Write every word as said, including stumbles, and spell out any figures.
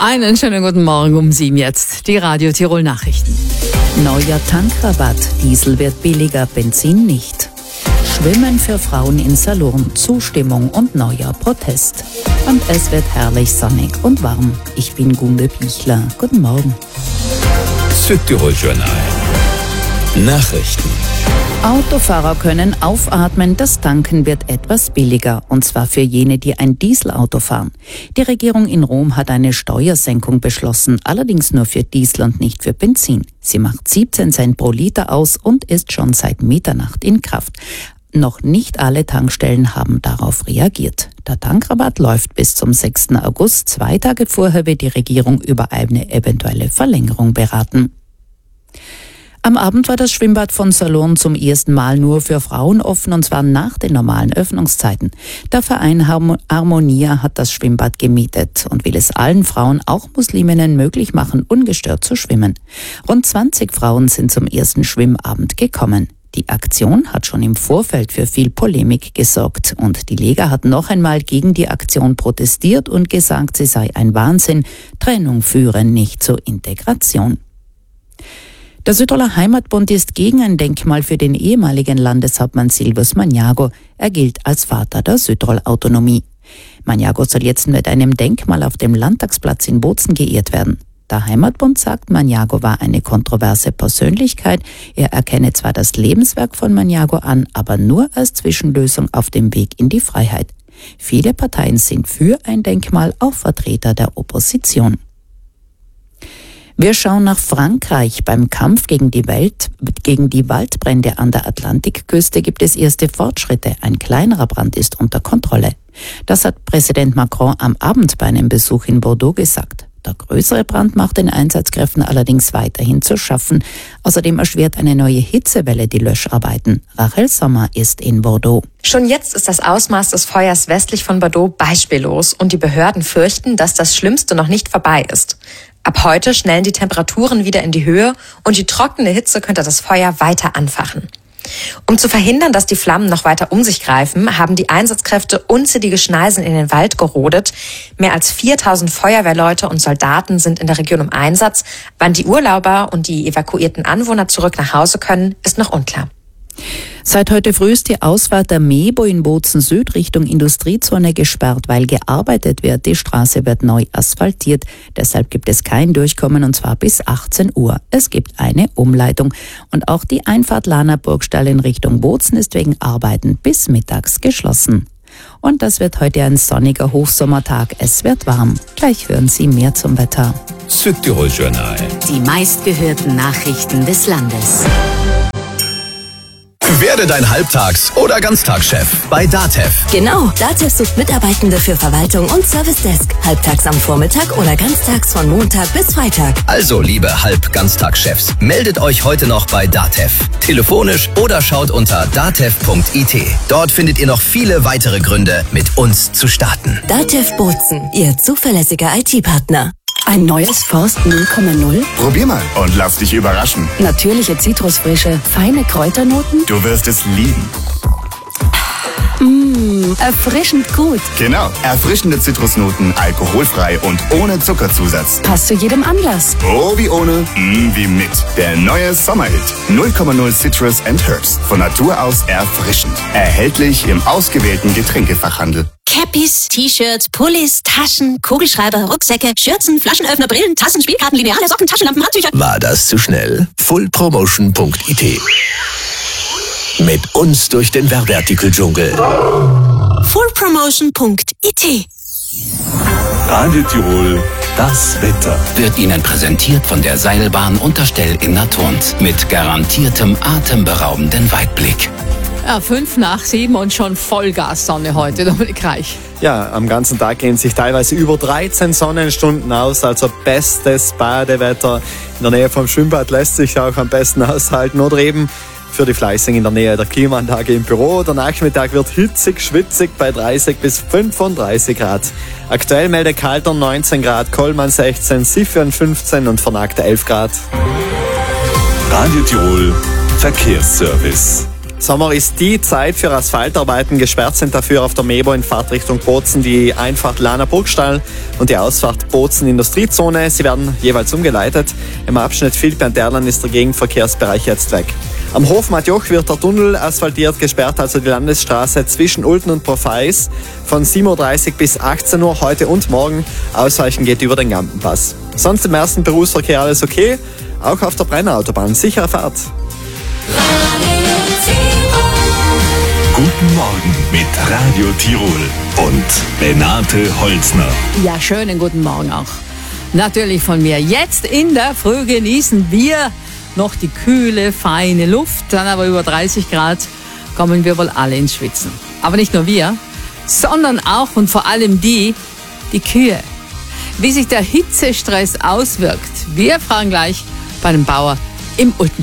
Einen schönen guten Morgen um sieben jetzt. Die Radio Tirol Nachrichten. Neuer Tankrabatt. Diesel wird billiger, Benzin nicht. Schwimmen für Frauen in Salurn. Zustimmung und neuer Protest. Und es wird herrlich sonnig und warm. Ich bin Gunde Pichler. Guten Morgen. Südtirol Journal. Nachrichten. Autofahrer können aufatmen, das Tanken wird etwas billiger, und zwar für jene, die ein Dieselauto fahren. Die Regierung in Rom hat eine Steuersenkung beschlossen, allerdings nur für Diesel und nicht für Benzin. Sie macht siebzehn Cent pro Liter aus und ist schon seit Mitternacht in Kraft. Noch nicht alle Tankstellen haben darauf reagiert. Der Tankrabatt läuft bis zum sechsten August. Zwei Tage vorher wird die Regierung über eine eventuelle Verlängerung beraten. Am Abend war das Schwimmbad von Salurn zum ersten Mal nur für Frauen offen, und zwar nach den normalen Öffnungszeiten. Der Verein Harmonia hat das Schwimmbad gemietet und will es allen Frauen, auch Musliminnen, möglich machen, ungestört zu schwimmen. Rund zwanzig Frauen sind zum ersten Schwimmabend gekommen. Die Aktion hat schon im Vorfeld für viel Polemik gesorgt, und die Lega hat noch einmal gegen die Aktion protestiert und gesagt, sie sei ein Wahnsinn. Trennung führe nicht zur Integration. Der Südtiroler Heimatbund ist gegen ein Denkmal für den ehemaligen Landeshauptmann Silvius Magnago. Er gilt als Vater der Südtirol-Autonomie. Magnago soll jetzt mit einem Denkmal auf dem Landtagsplatz in Bozen geehrt werden. Der Heimatbund sagt, Magnago war eine kontroverse Persönlichkeit. Er erkenne zwar das Lebenswerk von Magnago an, aber nur als Zwischenlösung auf dem Weg in die Freiheit. Viele Parteien sind für ein Denkmal, auch Vertreter der Opposition. Wir schauen nach Frankreich. Beim Kampf gegen die, Welt, gegen die Waldbrände an der Atlantikküste gibt es erste Fortschritte. Ein kleinerer Brand ist unter Kontrolle. Das hat Präsident Macron am Abend bei einem Besuch in Bordeaux gesagt. Der größere Brand macht den Einsatzkräften allerdings weiterhin zu schaffen. Außerdem erschwert eine neue Hitzewelle die Löscharbeiten. Rachel Sommer ist in Bordeaux. Schon jetzt ist das Ausmaß des Feuers westlich von Bordeaux beispiellos, und die Behörden fürchten, dass das Schlimmste noch nicht vorbei ist. Ab heute schnellen die Temperaturen wieder in die Höhe, und die trockene Hitze könnte das Feuer weiter anfachen. Um zu verhindern, dass die Flammen noch weiter um sich greifen, haben die Einsatzkräfte unzählige Schneisen in den Wald gerodet. Mehr als viertausend Feuerwehrleute und Soldaten sind in der Region im Einsatz. Wann die Urlauber und die evakuierten Anwohner zurück nach Hause können, ist noch unklar. Seit heute früh ist die Ausfahrt der Mebo in Bozen Süd Richtung Industriezone gesperrt, weil gearbeitet wird. Die Straße wird neu asphaltiert. Deshalb gibt es kein Durchkommen, und zwar bis achtzehn Uhr. Es gibt eine Umleitung. Und auch die Einfahrt Lahner Burgstall in Richtung Bozen ist wegen Arbeiten bis mittags geschlossen. Und das wird heute ein sonniger Hochsommertag. Es wird warm. Gleich hören Sie mehr zum Wetter. Südtirol Journal. Die meistgehörten Nachrichten des Landes. Werde dein Halbtags- oder Ganztagschef bei DATEV. Genau, DATEV sucht Mitarbeitende für Verwaltung und Service Desk. Halbtags am Vormittag oder ganztags von Montag bis Freitag. Also, liebe Halb-Ganztagschefs, meldet euch heute noch bei DATEV. Telefonisch oder schaut unter datev punkt it. Dort findet ihr noch viele weitere Gründe, mit uns zu starten. DATEV Bozen, Ihr zuverlässiger I T-Partner. Ein neues Forst null Komma null? Probier mal und lass dich überraschen. Natürliche Zitrusfrische, feine Kräuternoten? Du wirst es lieben. Mmh, erfrischend gut. Genau, erfrischende Zitrusnoten, alkoholfrei und ohne Zuckerzusatz. Passt zu jedem Anlass. Oh, wie ohne, mm, wie mit. Der neue Sommerhit. null Komma null Citrus and Herbs. Von Natur aus erfrischend. Erhältlich im ausgewählten Getränkefachhandel. Cappies, T-Shirts, Pullis, Taschen, Kugelschreiber, Rucksäcke, Schürzen, Flaschenöffner, Brillen, Tassen, Spielkarten, Lineale, Socken, Taschenlampen, Handtücher. War das zu schnell? full promotion punkt it. Mit uns durch den Werbeartikel-Dschungel. full promotion punkt it. Radio Tirol, das Wetter. Wird Ihnen präsentiert von der Seilbahn Unterstell in Naturns mit garantiertem atemberaubenden Weitblick. Ja, fünf nach sieben und schon Vollgas-Sonne heute, Dominik Reich. Ja, am ganzen Tag gehen sich teilweise über dreizehn Sonnenstunden aus, also bestes Badewetter. In der Nähe vom Schwimmbad lässt sich auch am besten aushalten, oder eben für die Fleißigen in der Nähe der Klimaanlage im Büro. Der Nachmittag wird hitzig, schwitzig bei dreißig bis fünfunddreißig Grad. Aktuell meldet Kaltern neunzehn Grad, Kollmann sechzehn, Siffern fünfzehn und Vernagte elf Grad. Radio Tirol, Verkehrsservice. Sommer ist die Zeit für Asphaltarbeiten. Gesperrt sind dafür auf der Mebo in Fahrtrichtung Bozen die Einfahrt Lahner Burgstall und die Ausfahrt Bozen Industriezone. Sie werden jeweils umgeleitet. Im Abschnitt Villbern-Derlan ist der Gegenverkehrsbereich jetzt weg. Am Hof Matjoch wird der Tunnel asphaltiert, gesperrt also die Landesstraße zwischen Ulten und Profeis von sieben Uhr dreißig bis achtzehn Uhr heute und morgen. Ausweichen geht über den Gampenpass. Sonst im ersten Berufsverkehr alles okay, auch auf der Brenner-Autobahn. Sichere Fahrt. Guten Morgen mit Radio Tirol und Renate Holzner. Ja, schönen guten Morgen auch. Natürlich von mir. Jetzt in der Früh genießen wir noch die kühle, feine Luft. Dann aber über dreißig Grad kommen wir wohl alle ins Schwitzen. Aber nicht nur wir, sondern auch und vor allem die, die Kühe. Wie sich der Hitzestress auswirkt, wir fragen gleich bei einem Bauer im Ultental.